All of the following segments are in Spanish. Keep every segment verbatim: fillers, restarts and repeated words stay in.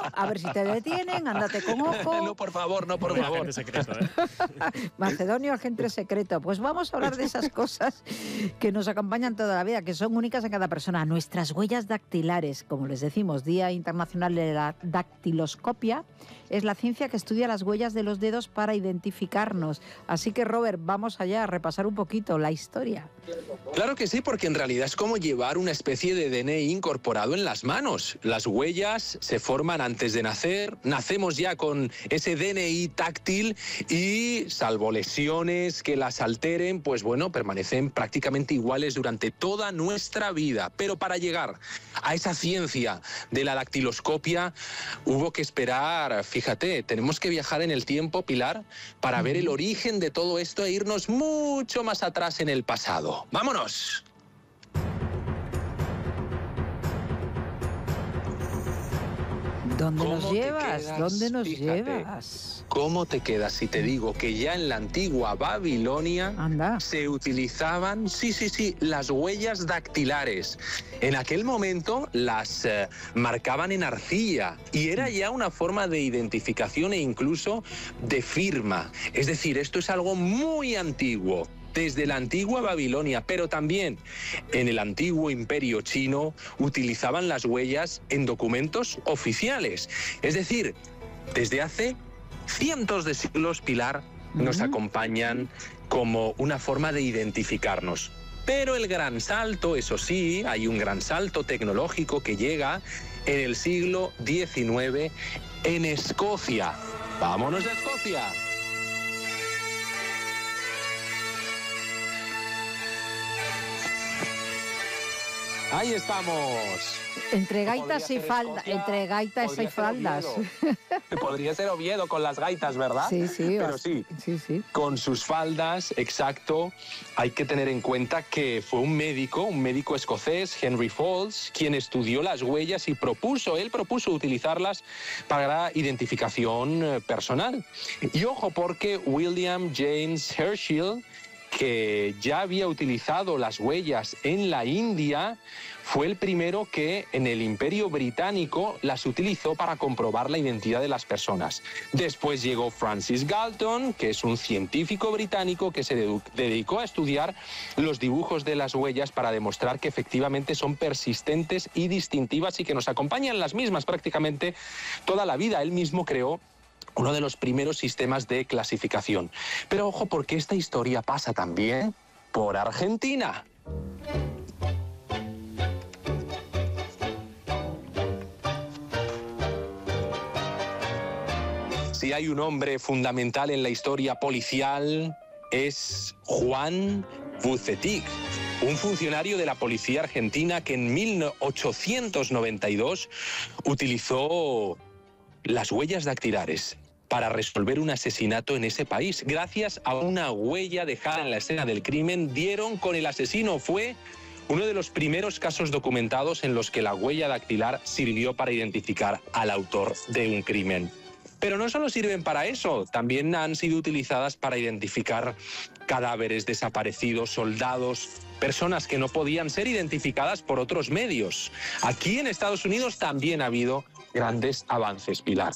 a ver si te detienen, ándate con ojo. No, por favor, no, por favor. Agente secreto, ¿eh? Macedonio, agente secreto. Pues vamos a hablar de esas cosas que nos acompañan toda la vida, que son únicas en cada persona. Nuestras huellas dactilares, como les decimos, Día Internacional de la Dactiloscopia, es la ciencia que estudia las huellas de los dedos para identificarnos. Así que, Robert, vamos allá a repasar un poquito la historia. Claro que sí, porque en realidad es como llevar una especie de D N I incorporado en las manos. Las huellas se forman antes de nacer, nacemos ya con ese D N I táctil y, salvo lesiones que las alteren, pues bueno, permanecen prácticamente iguales durante toda nuestra vida. Pero para llegar a esa ciencia de la dactiloscopia hubo que esperar, fíjate, tenemos que viajar en el tiempo, Pilar, para ver el origen de todo esto e irnos mucho más atrás en el pasado. ¡Vámonos! ¿Dónde nos ¿Cómo te llevas? quedas? ¿Dónde nos Fíjate. llevas? ¿Cómo te quedas si te digo que ya en la antigua Babilonia Anda. se utilizaban, sí, sí, sí, las huellas dactilares? En aquel momento las eh, marcaban en arcilla y era ya una forma de identificación e incluso de firma. Es decir, esto es algo muy antiguo. Desde la antigua Babilonia, pero también en el antiguo Imperio Chino utilizaban las huellas en documentos oficiales. Es decir, desde hace cientos de siglos, Pilar, nos acompañan como una forma de identificarnos. Pero el gran salto, eso sí, hay un gran salto tecnológico que llega en el siglo diecinueve en Escocia. ¡Vámonos a Escocia! Ahí estamos. Entre gaitas y faldas, entre gaitas y faldas. Podría ser Oviedo con las gaitas, ¿verdad? Sí, sí. Pero sí, sí, sí. con sus faldas, exacto. Hay que tener en cuenta que fue un médico, un médico escocés, Henry Folles, quien estudió las huellas y propuso, él propuso utilizarlas para identificación eh, personal. Y ojo, porque William James Herschel, que ya había utilizado las huellas en la India, fue el primero que en el Imperio Británico las utilizó para comprobar la identidad de las personas. Después llegó Francis Galton, que es un científico británico que se dedicó a estudiar los dibujos de las huellas para demostrar que efectivamente son persistentes y distintivas y que nos acompañan las mismas prácticamente toda la vida. Él mismo creó uno de los primeros sistemas de clasificación. Pero ojo, porque esta historia pasa también por Argentina. Si hay un hombre fundamental en la historia policial, es Juan Bucetic, un funcionario de la policía argentina que en mil ochocientos noventa y dos utilizó las huellas dactilares para resolver un asesinato en ese país. Gracias a una huella dejada en la escena del crimen, dieron con el asesino. Fue uno de los primeros casos documentados en los que la huella dactilar sirvió para identificar al autor de un crimen. Pero no solo sirven para eso, también han sido utilizadas para identificar cadáveres desaparecidos, soldados, personas que no podían ser identificadas por otros medios. Aquí en Estados Unidos también ha habido grandes avances, Pilar.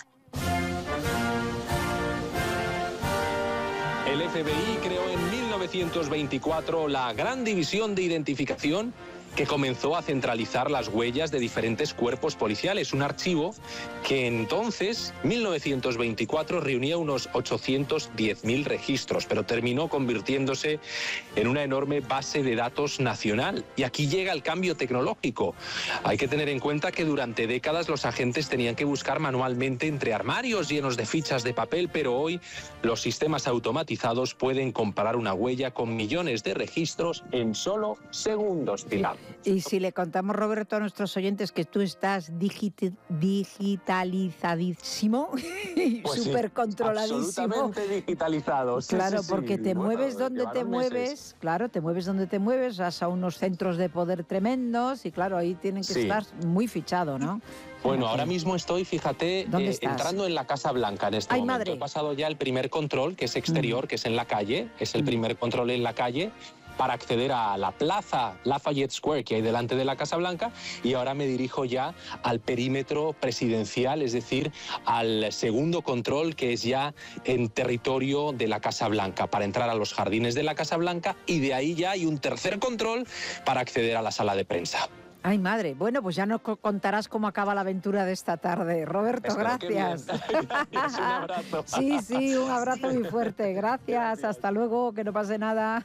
El F B I creó en mil novecientos veinticuatro la Gran División de Identificación, que comenzó a centralizar las huellas de diferentes cuerpos policiales, un archivo que entonces, mil novecientos veinticuatro, reunía unos ochocientos diez mil registros, pero terminó convirtiéndose en una enorme base de datos nacional. Y aquí llega el cambio tecnológico. Hay que tener en cuenta que durante décadas los agentes tenían que buscar manualmente entre armarios llenos de fichas de papel, pero hoy los sistemas automatizados pueden comparar una huella con millones de registros en solo segundos, Pilar. Y si le contamos, Roberto, a nuestros oyentes que tú estás digit digitalizadísimo y pues súper sí, controladísimo. Absolutamente digitalizado. Sí, claro, sí, porque sí. te Bueno, mueves donde te mueves, meses. claro, te mueves donde te mueves, vas a unos centros de poder tremendos y claro, ahí tienen que Sí. estar muy fichado, ¿no? Bueno, ahora mismo estoy, fíjate, ¿Dónde eh, estás? entrando en la Casa Blanca en este ¡Ay, momento. madre! He pasado ya el primer control, que es exterior, Mm. que es en la calle, es el Mm. primer control en la calle, para acceder a la plaza Lafayette Square que hay delante de la Casa Blanca, y ahora me dirijo ya al perímetro presidencial, es decir, al segundo control, que es ya en territorio de la Casa Blanca, para entrar a los jardines de la Casa Blanca, y de ahí ya hay un tercer control para acceder a la sala de prensa. Ay, madre. Bueno, pues ya nos contarás cómo acaba la aventura de esta tarde. Roberto, Espero gracias. Un abrazo. Sí, sí, un abrazo muy fuerte. Gracias, hasta luego, que no pase nada.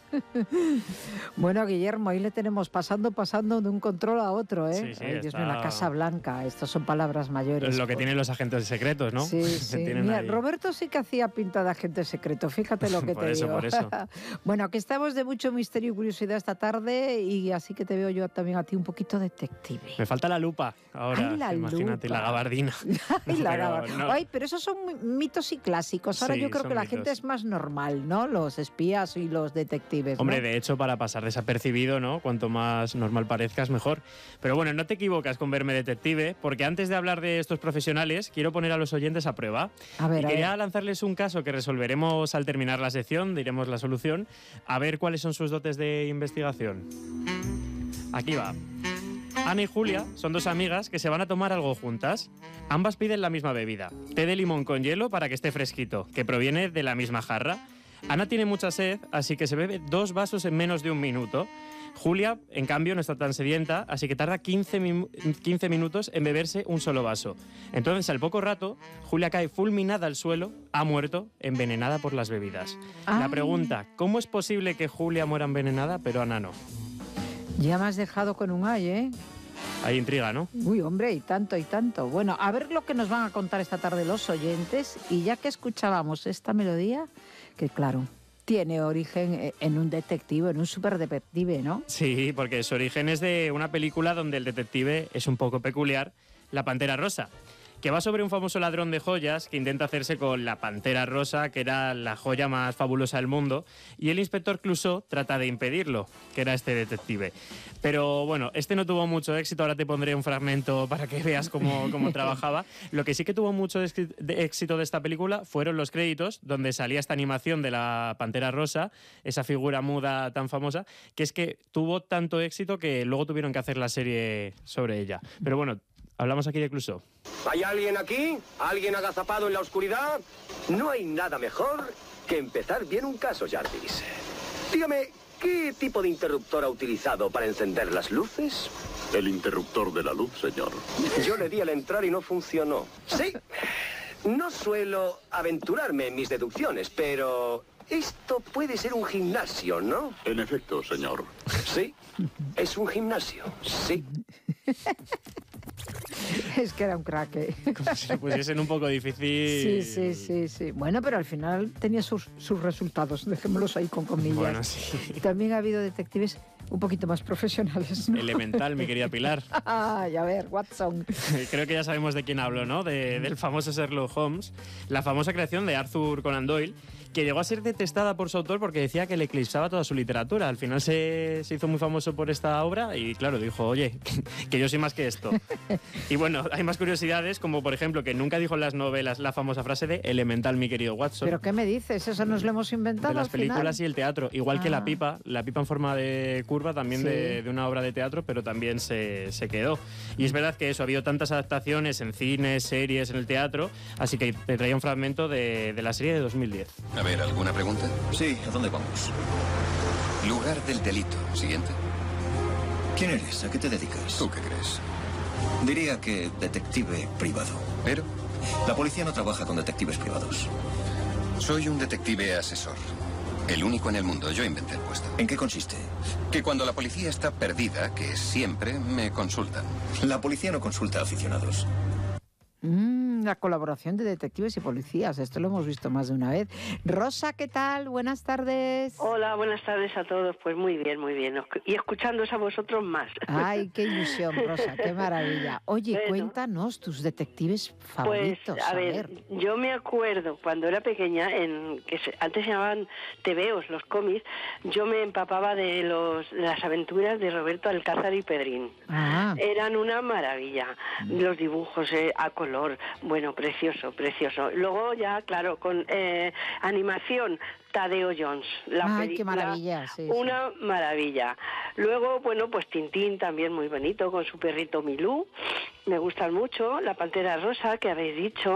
Bueno, Guillermo, ahí le tenemos pasando, pasando de un control a otro, ¿eh? Sí, sí, Ay, Dios está... mío, la Casa Blanca. Estas son palabras mayores. Lo que pues... tienen los agentes secretos, ¿no? Sí, sí. Mira, ahí... Roberto sí que hacía pinta de agente secreto, fíjate lo que por te eso, digo. Por eso, Bueno, aquí estamos de mucho misterio y curiosidad esta tarde, y así que te veo yo también a ti un poquito de detective. Me falta la lupa ahora, Ay, la imagínate, lupa. la gabardina. Ay, la pero, gabardina. no. Ay, pero esos son mitos y clásicos. Ahora sí, yo creo que la mitos. gente es más normal, ¿no? Los espías y los detectives, Hombre, ¿no? de hecho, para pasar desapercibido, ¿no? Cuanto más normal parezcas, mejor. Pero bueno, no te equivocas con verme detective, porque antes de hablar de estos profesionales, quiero poner a los oyentes a prueba. A ver, y a quería ver. lanzarles un caso que resolveremos al terminar la sección, diremos la solución, a ver cuáles son sus dotes de investigación. Aquí va. Ana y Julia son dos amigas que se van a tomar algo juntas. Ambas piden la misma bebida, té de limón con hielo para que esté fresquito, que proviene de la misma jarra. Ana tiene mucha sed, así que se bebe dos vasos en menos de un minuto. Julia, en cambio, no está tan sedienta, así que tarda quince, min- quince minutos en beberse un solo vaso. Entonces, al poco rato, Julia cae fulminada al suelo, ha muerto, envenenada por las bebidas. Ah. La pregunta, ¿cómo es posible que Julia muera envenenada, pero Ana no? Ya me has dejado con un ay, ¿eh? Hay intriga, ¿no? Uy, hombre, y tanto, y tanto. Bueno, a ver lo que nos van a contar esta tarde los oyentes. Y ya que escuchábamos esta melodía, que claro, tiene origen en un detective, en un superdetective, ¿no? Sí, porque su origen es de una película donde el detective es un poco peculiar, La Pantera Rosa, que va sobre un famoso ladrón de joyas que intenta hacerse con la Pantera Rosa, que era la joya más fabulosa del mundo, y el inspector Clouseau trata de impedirlo, que era este detective. Pero bueno, este no tuvo mucho éxito, ahora te pondré un fragmento para que veas cómo, cómo trabajaba. Lo que sí que tuvo mucho de éxito de esta película fueron los créditos, donde salía esta animación de la Pantera Rosa, esa figura muda tan famosa, que es que tuvo tanto éxito que luego tuvieron que hacer la serie sobre ella. Pero bueno, hablamos aquí de Clouseau. ¿Hay alguien aquí? ¿Alguien agazapado en la oscuridad? No hay nada mejor que empezar bien un caso, Jarvis. Dígame, ¿qué tipo de interruptor ha utilizado para encender las luces? El interruptor de la luz, señor. Yo le di al entrar y no funcionó. Sí, no suelo aventurarme en mis deducciones, pero esto puede ser un gimnasio, ¿no? En efecto, señor. Sí, es un gimnasio, sí. Es que era un crack, ¿eh? Como si lo pusiesen un poco difícil. Sí, sí, sí, sí. Bueno, pero al final tenía sus, sus resultados, dejémoslos ahí con comillas. Bueno, sí. También ha habido detectives un poquito más profesionales, ¿no? Elemental, mi querida Pilar. Ay, a ver, Watson. Creo que ya sabemos de quién hablo, ¿no? De, del famoso Sherlock Holmes, la famosa creación de Arthur Conan Doyle, que llegó a ser detestada por su autor porque decía que le eclipsaba toda su literatura. Al final se, se hizo muy famoso por esta obra y, claro, dijo, oye, que yo soy más que esto. Y bueno, hay más curiosidades, como por ejemplo que nunca dijo en las novelas la famosa frase de elemental, mi querido Watson. ¿Pero qué me dices? ¿Eso nos lo hemos inventado De las al final? películas y el teatro. Igual Ah. que la pipa, la pipa en forma de curva también Sí. de, de una obra de teatro, pero también se, se quedó. Y es verdad que eso, ha habido tantas adaptaciones en cines, series, en el teatro, así que te traía un fragmento de, de la serie de dos mil diez. A ver, ¿alguna pregunta? Sí, ¿a dónde vamos? Lugar del delito. Siguiente. ¿Quién eres? ¿A qué te dedicas? ¿Tú qué crees? Diría que detective privado. ¿Pero? La policía no trabaja con detectives privados. Soy un detective asesor. El único en el mundo. Yo inventé el puesto. ¿En qué consiste? Que cuando la policía está perdida, que es siempre, me consultan. La policía no consulta a aficionados. Mm, la colaboración de detectives y policías, esto lo hemos visto más de una vez. Rosa, ¿qué tal? Buenas tardes. Hola, buenas tardes a todos. Pues muy bien, muy bien. Y escuchándoos a vosotros más. Ay, qué ilusión, Rosa, qué maravilla. Oye, Bueno. cuéntanos tus detectives Pues, favoritos. a ver, yo me acuerdo cuando era pequeña, en que se- antes se llamaban tebeos, los cómics, yo me empapaba de los de las aventuras de Roberto Alcázar y Pedrín. Ah, Eran una maravilla. Los dibujos eh, a color, bueno, Bueno, precioso, precioso. Luego ya, claro, con eh, animación, Tadeo Jones, la Ay, película, qué maravilla, sí, una maravilla. Luego, bueno, pues Tintín también muy bonito, con su perrito Milú, me gustan mucho, La Pantera Rosa, que habéis dicho,